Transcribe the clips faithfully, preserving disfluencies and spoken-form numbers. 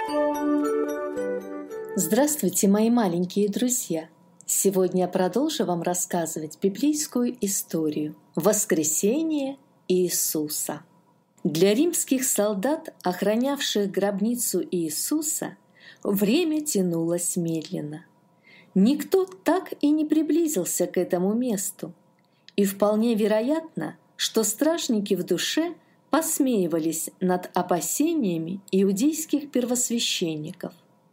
Здравствуйте, мои маленькие друзья! Сегодня я продолжу вам рассказывать библейскую историю «Воскресение Иисуса». Для римских солдат, охранявших гробницу Иисуса, время тянулось медленно. Никто так и не приблизился к этому месту, и вполне вероятно, что стражники в душе посмеивались над опасениями иудейских первосвященников.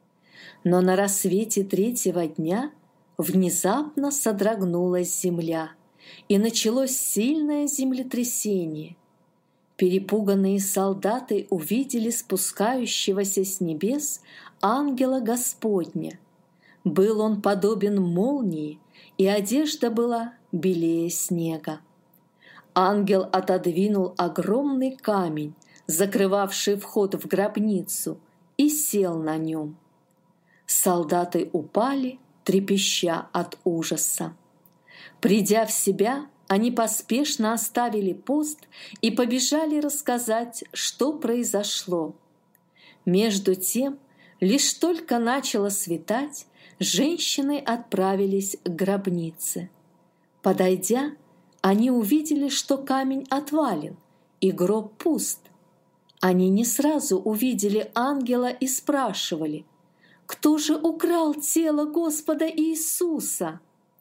Но на рассвете третьего дня внезапно содрогнулась земля, и началось сильное землетрясение. Перепуганные солдаты увидели спускающегося с небес ангела Господня. Был он подобен молнии, и одежда была белее снега. Ангел отодвинул огромный камень, закрывавший вход в гробницу, и сел на нем. Солдаты упали, трепеща от ужаса. Придя в себя, они поспешно оставили пост и побежали рассказать, что произошло. Между тем, лишь только начало светать, женщины отправились к гробнице. Подойдя, они увидели, что камень отвален, и гроб пуст. Они не сразу увидели ангела и спрашивали: «Кто же украл тело Господа Иисуса?»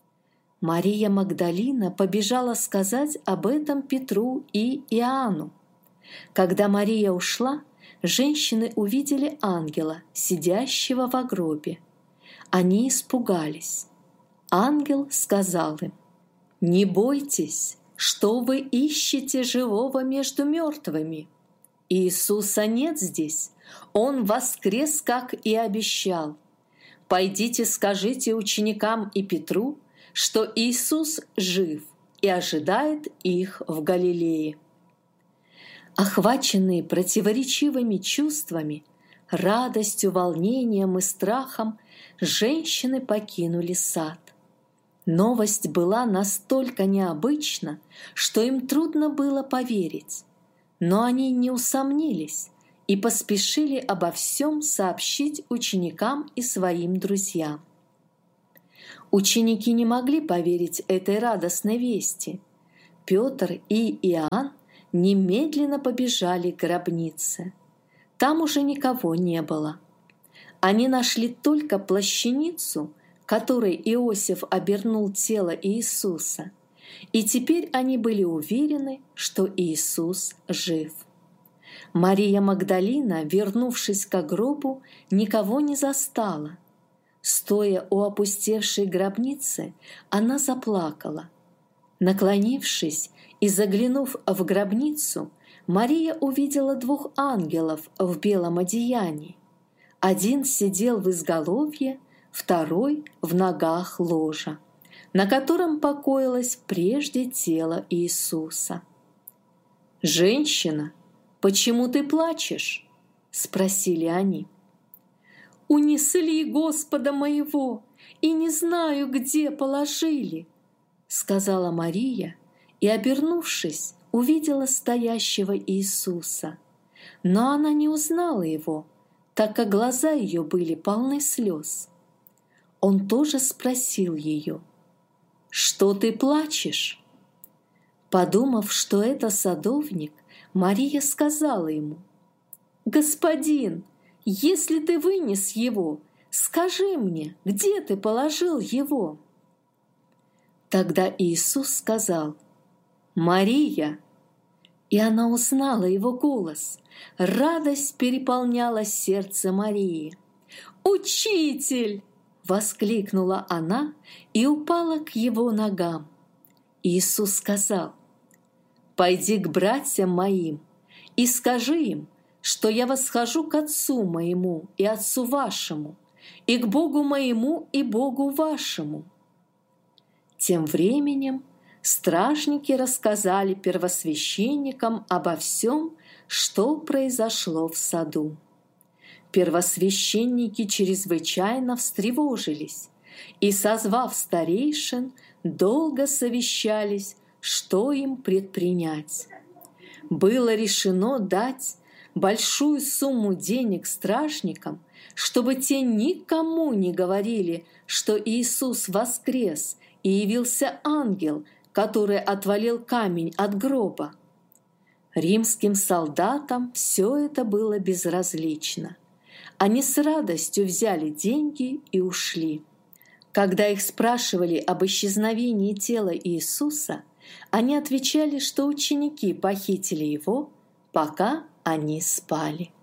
Мария Магдалина побежала сказать об этом Петру и Иоанну. Когда Мария ушла, женщины увидели ангела, сидящего во гробе. Они испугались. Ангел сказал им: «Не бойтесь, что вы ищете живого между мертвыми. Иисуса нет здесь, Он воскрес, как и обещал. Пойдите, скажите ученикам и Петру, что Иисус жив и ожидает их в Галилее». Охваченные противоречивыми чувствами, радостью, волнением и страхом, женщины покинули сад. Новость была настолько необычна, что им трудно было поверить. Но они не усомнились и поспешили обо всем сообщить ученикам и своим друзьям. Ученики не могли поверить этой радостной вести. Петр и Иоанн немедленно побежали к гробнице. Там уже никого не было. Они нашли только плащаницу, которой Иосиф обернул тело Иисуса, и теперь они были уверены, что Иисус жив. Мария Магдалина, вернувшись к гробу, никого не застала. Стоя у опустевшей гробницы, она заплакала. Наклонившись и заглянув в гробницу, Мария увидела двух ангелов в белом одеянии. Один сидел в изголовье, второй — в ногах ложа, на котором покоилось прежде тело Иисуса. «Женщина, почему ты плачешь?» — спросили они. «Унесли Господа моего, и не знаю, где положили», — сказала Мария, и, обернувшись, увидела стоящего Иисуса. Но она не узнала его, так как глаза ее были полны слез. Он тоже спросил ее: «Что ты плачешь?» Подумав, что это садовник, Мария сказала ему: «Господин, если ты вынес его, скажи мне, где ты положил его?» Тогда Иисус сказал: «Мария!» И она узнала его голос. Радость переполняла сердце Марии. «Учитель!» — воскликнула она и упала к его ногам. Иисус сказал: «Пойди к братьям моим и скажи им, что я восхожу к Отцу моему и Отцу вашему, и к Богу моему и Богу вашему». Тем временем стражники рассказали первосвященникам обо всем, что произошло в саду. Первосвященники чрезвычайно встревожились и, созвав старейшин, долго совещались, что им предпринять. Было решено дать большую сумму денег стражникам, чтобы те никому не говорили, что Иисус воскрес и явился ангел, который отвалил камень от гроба. Римским солдатам все это было безразлично. Они с радостью взяли деньги и ушли. Когда их спрашивали об исчезновении тела Иисуса, они отвечали, что ученики похитили его, пока они спали.